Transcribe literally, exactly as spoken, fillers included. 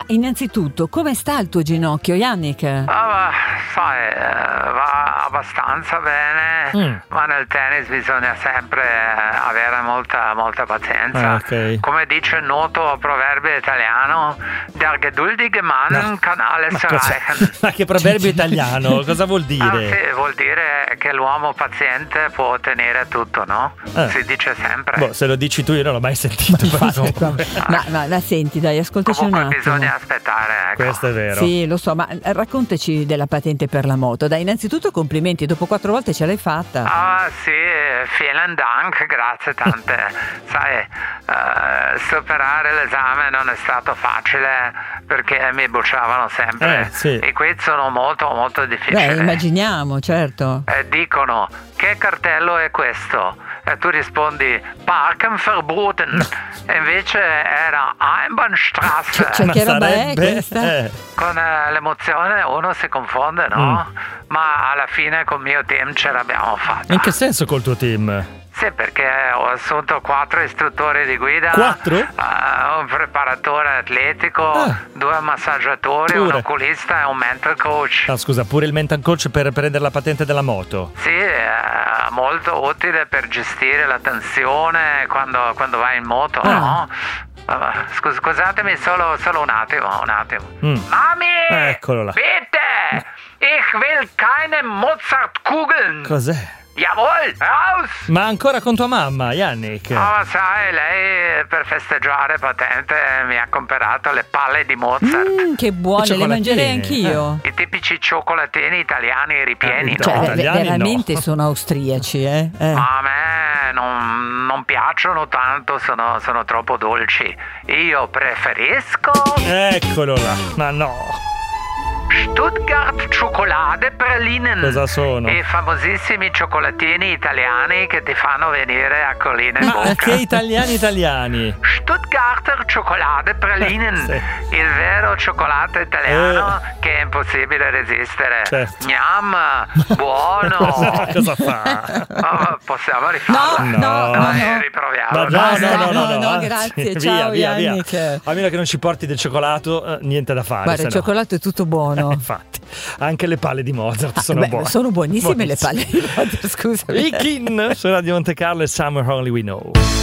innanzitutto, come sta il tuo ginocchio, Yannick? Ah, ma, sai, eh, va abbastanza bene, mm. ma nel tennis bisogna sempre avere molta, molta pazienza. Ah, okay. Come dice il noto proverbio italiano, der geduldige Mann no. kann alles erreichen. Ma che proverbio italiano? Cosa vuol dire? Ah, sì, vuol dire che l'uomo paziente può ottenere tutto, no? Eh. Si dice sempre. Boh, se lo dici tu io non l'ho mai sentito. Ma, ma, ma senti, dai, ascoltaci Comunque un attimo. bisogna aspettare, ecco. Questo è vero. Sì, lo so, ma raccontaci della patente per la moto. Dai, innanzitutto complimenti, dopo quattro volte ce l'hai fatta. Ah sì, vielen Dank, grazie tante. Sai, uh, superare l'esame non è stato facile perché mi bocciavano sempre. Eh, sì. I quiz sono molto molto difficili. Beh, immaginiamo, certo. E dicono, che cartello è questo? E tu rispondi, Parken verboten. E invece era Einbahnstraße. Cioè, che roba è questa? Eh. Con uh, l'emozione uno si confonde, no? Mm. Ma alla fine col mio team ce l'abbiamo fatta. In che senso col tuo team? Sì, perché ho assunto quattro istruttori di guida. Quattro? Uh, un preparatore atletico, ah. due massaggiatori, pure. un oculista e un mental coach. Ah, scusa, pure il mental coach per prendere la patente della moto? Sì, è molto utile per gestire la tensione quando, quando vai in moto, ah. no? Scus- scusatemi solo, solo un attimo, un attimo. Mm. Mami! Eccolo là. Bitte! Ich will keine Mozartkugeln! Cos'è? Jawohl, raus! Ma ancora con tua mamma, Yannick? Oh, sai, lei per festeggiare patente mi ha comprato le palle di Mozart. Mm, che buone, le mangerei anch'io. Eh. I tipici cioccolatini italiani ripieni, eh, no? Cioè, italiani veramente no. sono austriaci, eh? eh. Ma a me non, non piacciono tanto, sono, sono troppo dolci. Io preferisco... Eccolo là, ma no... Stuttgart Schokolade Pralinen. Cosa sono? I famosissimi cioccolatini italiani che ti fanno venire a collina in Ma bocca. che italiani italiani? Stuttgarter Schokolade Pralinen. Sì. Il vero cioccolato italiano eh. che è impossibile resistere. Certo. Gnam, buono. Cosa fa? Oh, possiamo rifarla? No, no, no, Dai, no. riproviamo. No, no, no, no, no, no, anzi, grazie, via, ciao via, via. Yannick. A meno che non ci porti del cioccolato, eh, niente da fare. Guarda, il no. cioccolato è tutto buono. Infatti, anche le palle di Mozart sono ah, beh, buone. Sono buonissime Buonissime. le palle di Mozart, scusami. Ikin su Radio Monte Carlo e Summer Only We Know.